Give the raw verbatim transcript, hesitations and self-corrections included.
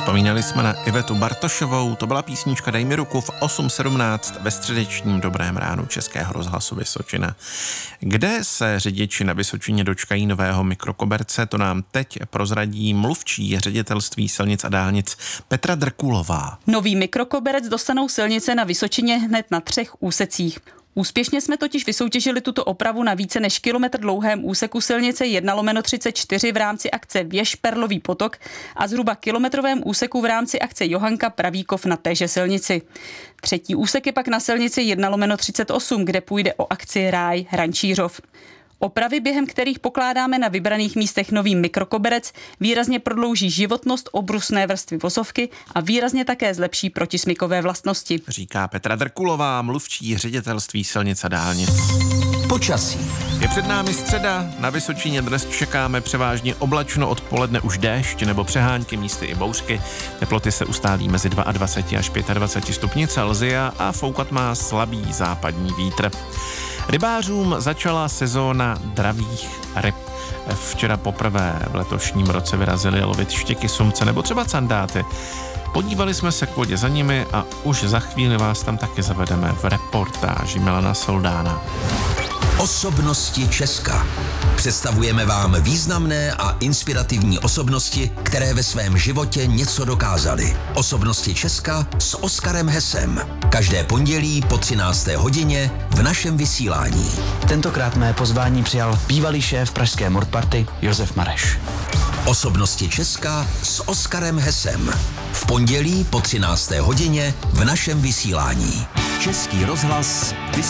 Vzpomínali jsme na Ivetu Bartošovou, to byla písnička Dej mi ruku v osm sedmnáct ve středečním Dobrém ránu Českého rozhlasu Vysočina. Kde se řidiči na Vysočině dočkají nového mikrokoberce, to nám teď prozradí mluvčí ředitelství silnic a dálnic Petra Drkulová. Nový mikrokoberec dostanou silnice na Vysočině hned na třech úsecích. Úspěšně jsme totiž vysoutěžili tuto opravu na více než kilometr dlouhém úseku silnice jedna lomeno třicet čtyři v rámci akce Věž Perlový potok a zhruba kilometrovém úseku v rámci akce Johanka Pravíkov na téže silnici. Třetí úsek je pak na silnici jedna lomeno třicet osm, kde půjde o akci Ráj Hrančířov. Opravy, během kterých pokládáme na vybraných místech nový mikrokoberec, výrazně prodlouží životnost obrusné vrstvy vozovky a výrazně také zlepší protismykové vlastnosti. Říká Petra Drkulová, mluvčí ředitelství silnic a dálnic. Počasí. Je před námi středa, na Vysočině dnes čekáme převážně oblačno, odpoledne už déšť nebo přehánky, místy i bouřky. Teploty se ustálí mezi dvacet dva až dvacet pět stupňů Celsia a foukat má slabý západní vítr. Rybářům začala sezóna dravých ryb. Včera poprvé v letošním roce vyrazili lovit štěky, sumce nebo třeba candáty. Podívali jsme se k vodě za nimi a už za chvíli vás tam taky zavedeme v reportáži Milana Soldána. Osobnosti Česka. Představujeme vám významné a inspirativní osobnosti, které ve svém životě něco dokázaly. Osobnosti Česka s Oskarem Hesem. Každé pondělí po třinácté hodině v našem vysílání. Tentokrát mé pozvání přijal bývalý šéf pražské Mordparty Josef Mareš. Osobnosti Česka s Oskarem Hesem. V pondělí po třinácté hodině v našem vysílání. Český rozhlas Vysočina.